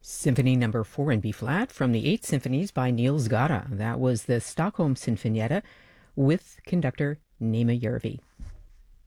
Symphony Number 4 in B flat from the Eight Symphonies by Niels Gade. That was the Stockholm Sinfonietta with conductor Nema Järvi.